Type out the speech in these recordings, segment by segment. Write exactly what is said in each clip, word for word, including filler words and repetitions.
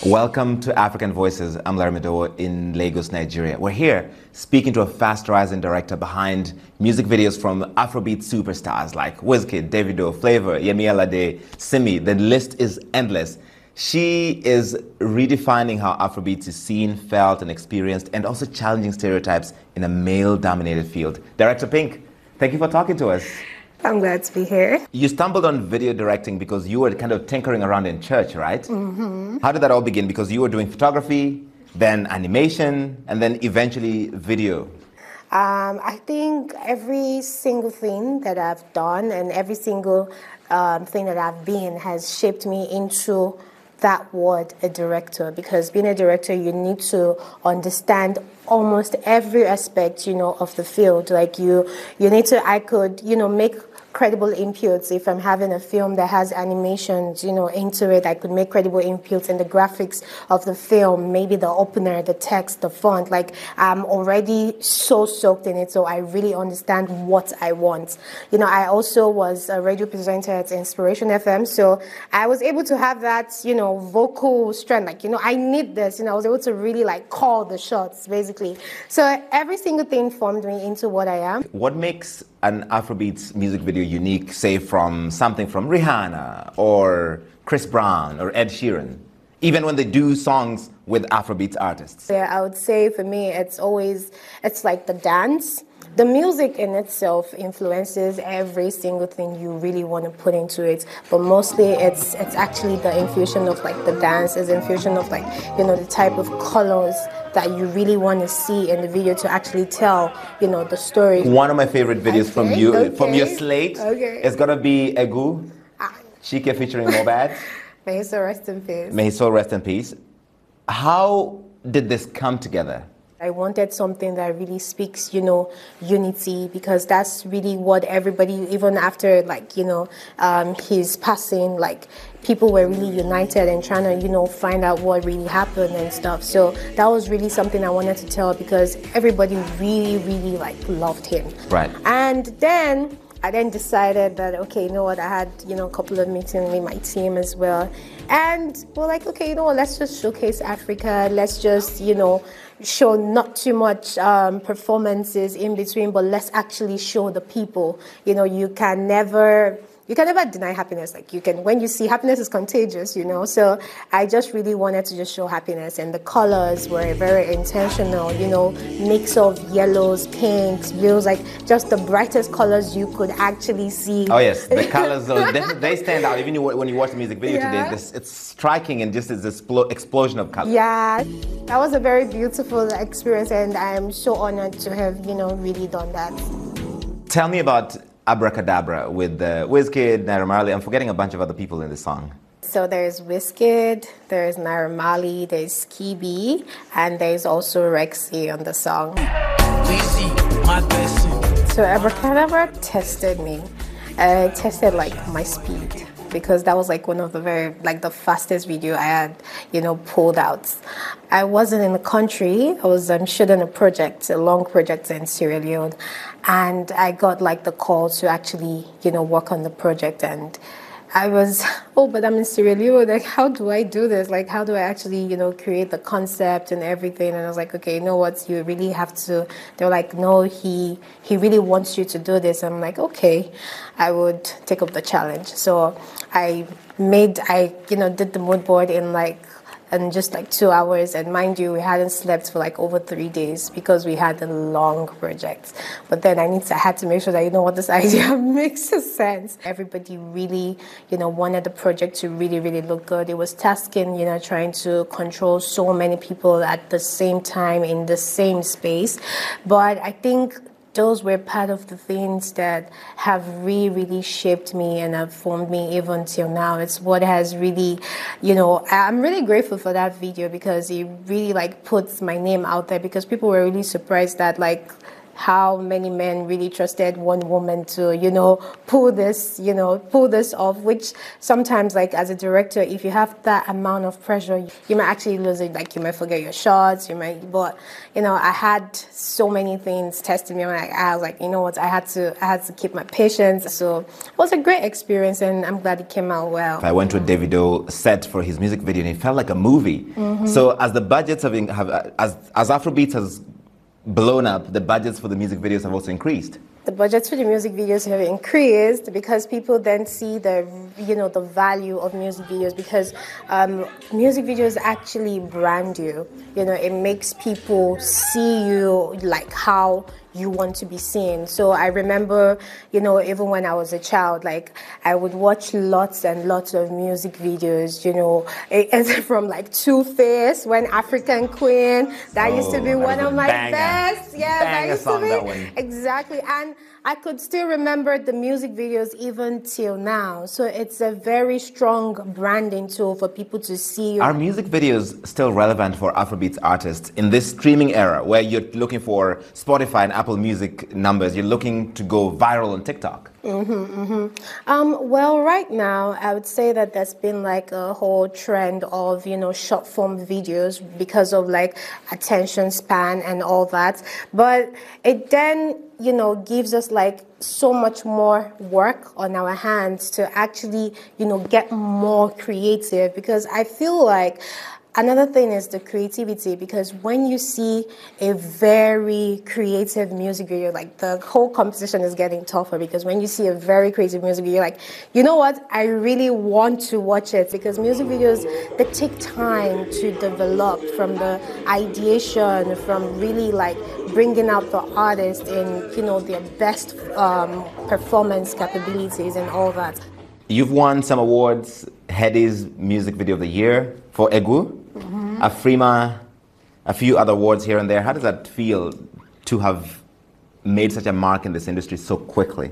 Welcome to African Voices. I'm Larry Medowo in Lagos, Nigeria. We're here speaking to a fast-rising director behind music videos from Afrobeat superstars like Wizkid, Davido, Flavor, Yemi Alade, Simi. The list is endless. She is redefining how Afrobeat is seen, felt, and experienced, and also challenging stereotypes in a male-dominated field. Director Pink, thank you for talking to us. I'm glad to be here. You stumbled on video directing because you were kind of tinkering around in church, right? Mm-hmm. How did that all begin? Because you were doing photography, then animation, and then eventually video. Um, I think every single thing that I've done and every single um, thing that I've been has shaped me into that word, a director, because being a director, you need to understand almost every aspect, you know, of the field. Like you, you need to, I could, you know, make credible inputs. If I'm having a film that has animations, you know, into it, I could make credible inputs in the graphics of the film, maybe the opener, the text, the font. Like I'm already so soaked in it, so I really understand what I want. You know, I also was a radio presenter at Inspiration F M, so I was able to have that, you know, vocal strength. Like, you know, I need this. You know, I was able to really like call the shots, basically. So every single thing formed me into what I am. What makes an Afrobeats music video unique, say from something from Rihanna or Chris Brown or Ed Sheeran, even when they do songs with Afrobeats artists? Yeah, I would say for me, it's always, it's like the dance. The music in itself influences every single thing you really want to put into it, but mostly it's it's actually the infusion of like the dance, is infusion of like, you know, the type of colors that you really want to see in the video to actually tell, you know, the story. One of my favorite videos okay, from you, okay. from your slate, okay. is gonna be Egu, ah. Chike featuring Mohbad. May his soul rest in peace. May his soul rest in peace. How did this come together? I wanted something that really speaks, you know, unity, because that's really what everybody, even after, like, you know, um, his passing, like, people were really united and trying to, you know, find out what really happened and stuff. So that was really something I wanted to tell, because everybody really, really, like, loved him. Right. And then I then decided that, okay, you know what, I had, you know, a couple of meetings with my team as well. And we're like, okay, you know what, let's just showcase Africa. Let's just, you know, show not too much um, performances in between, but let's actually show the people. You know, you can never... You can never deny happiness. Like you can, when you see happiness is contagious, you know. So I just really wanted to just show happiness, and the colors were very intentional. You know, mix of yellows, pinks, blues, like just the brightest colors you could actually see. Oh yes, the colors, they, they stand out. Even when you watch the music video yeah. today, this, it's striking and just this explosion of color. Yeah, that was a very beautiful experience, and I'm so honored to have, you know, really done that. Tell me about Abracadabra with uh, Wizkid, Naira Marley. I'm forgetting a bunch of other people in the song. So there's Wizkid, there's Naira Marley, there's Kibi, and there's also Rexy on the song. So Abracadabra tested me. Uh, it tested like my speed, because that was like one of the very, like the fastest video I had, you know, pulled out. I wasn't in the country. I was um, shooting a project, a long project in Sierra Leone. And I got like the call to actually, you know, work on the project. And I was, oh, but I'm in Sierra Leone. Like, how do I do this? Like, how do I actually, you know, create the concept and everything? And I was like, okay, you know what? You really have to. They were like, no, he he really wants you to do this. I'm like, okay, I would take up the challenge. So I made, I, you know, did the mood board in like, in just like two hours. And mind you, we hadn't slept for like over three days because we had a long project. But then I need to, I had to make sure that, you know what, this idea makes sense. Everybody really, you know, wanted the project to really, really look good. It was tasking, you know, trying to control so many people at the same time in the same space. But I think those were part of the things that have really, really shaped me and have formed me even till now. It's what has really, you know, I'm really grateful for that video, because it really like puts my name out there, because people were really surprised that like how many men really trusted one woman to, you know, pull this, you know, pull this off, which sometimes, like, as a director, if you have that amount of pressure, you might actually lose it. Like, you might forget your shots, you might, but, you know, I had so many things testing me. Like, I was like, you know what, I had to, I had to keep my patience. So it was a great experience, and I'm glad it came out well. I went to a Davido set for his music video, and it felt like a movie. Mm-hmm. So as the budgets have, have as, as Afrobeats has blown up, the budgets for the music videos have also increased. The budgets for the music videos have increased because people then see the, you know, the value of music videos, because um, music videos actually brand you. You know, it makes people see you like how you want to be seen. So I remember, you know, even when I was a child, like I would watch lots and lots of music videos, you know, from like Two-Face, When African Queen. That oh, used to be one of my banger. best. Yeah, banger that used song, to be that one. Exactly. And I could still remember the music videos even till now. So it's a very strong branding tool for people to see you. Are music videos still relevant for Afrobeats artists in this streaming era where you're looking for Spotify and Apple Music numbers, you're looking to go viral on TikTok? Mm-hmm, mm-hmm. Um, well, right now, I would say that there's been like a whole trend of, you know, short form videos because of like attention span and all that. But it then, you know, gives us like so much more work on our hands to actually, you know, get more creative, because I feel like another thing is the creativity, because when you see a very creative music video, like the whole composition is getting tougher, because when you see a very creative music video, you're like, you know what, I really want to watch it, because music videos, they take time to develop, from the ideation, from really like bringing out the artist in, you know, their best um, performance capabilities and all that. You've won some awards, Headies Music Video of the Year for Egu. Mm-hmm. Afrima, a few other awards here and there. How does that feel to have made such a mark in this industry so quickly?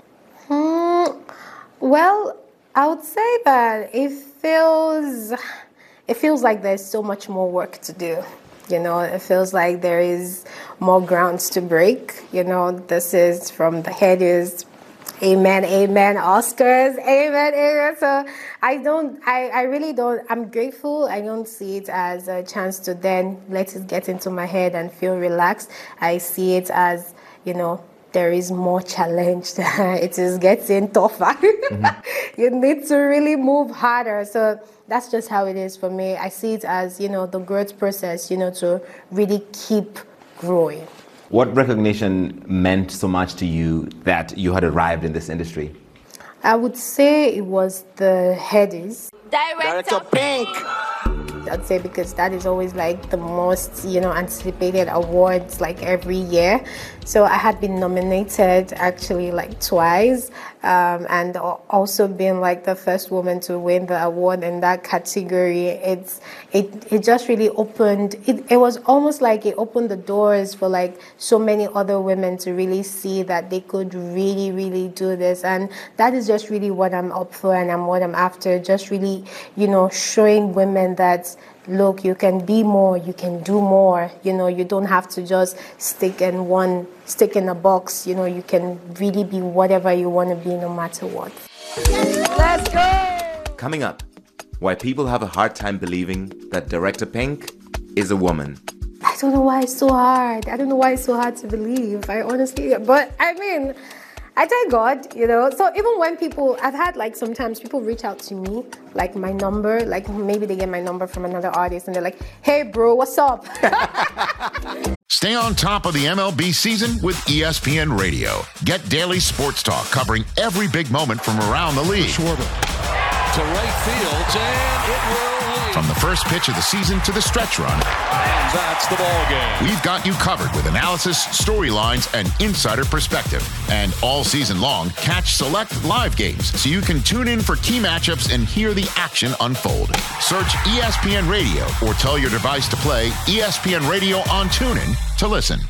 Mm, well, I would say that it feels, it feels like there's so much more work to do. You know, it feels like there is more grounds to break. You know, this is from the Headies. Amen, amen, Oscars, amen, amen. So I don't, I, I really don't, I'm grateful. I don't see it as a chance to then let it get into my head and feel relaxed. I see it as, you know, there is more challenge. It is getting tougher. Mm-hmm. You need to really move harder. So that's just how it is for me. I see it as, you know, the growth process, you know, to really keep growing. What recognition meant so much to you that you had arrived in this industry? I would say it was the Headies. Director Pink! I'd say because that is always like the most, you know, anticipated awards like every year. So I had been nominated actually like twice, um, and also been like the first woman to win the award in that category. It's it it just really opened. It it was almost like it opened the doors for like so many other women to really see that they could really really do this, and that is just really what I'm up for and I'm what I'm after. Just really, you know, showing women that, look, you can be more, you can do more. You know, you don't have to just stick in one, stick in a box. You know, you can really be whatever you want to be, no matter what. Let's go! Coming up, why people have a hard time believing that Director Pink is a woman. I don't know why it's so hard. I don't know why it's so hard to believe. I honestly, but I mean, I thank God, you know. So even when people, I've had like sometimes people reach out to me, like my number, like maybe they get my number from another artist and they're like, hey bro, what's up? Stay on top of the M L B season with E S P N Radio. Get daily sports talk covering every big moment from around the league. Schwarber to right field, and it will lead. From the first pitch of the season to the stretch run. And that's the ball game. We've got you covered with analysis, storylines, and insider perspective. And all season long, catch select live games so you can tune in for key matchups and hear the action unfold. Search E S P N Radio or tell your device to play E S P N Radio on TuneIn to listen.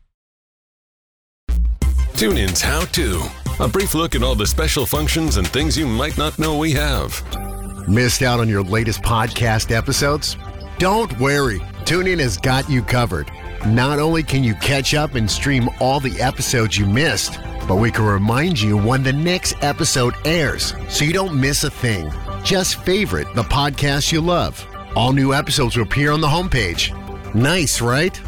TuneIn's How To. A brief look at all the special functions and things you might not know we have. Missed out on your latest podcast episodes? Don't worry. TuneIn has got you covered. Not only can you catch up and stream all the episodes you missed, but we can remind you when the next episode airs so you don't miss a thing. Just favorite the podcast you love. All new episodes will appear on the homepage. Nice, right?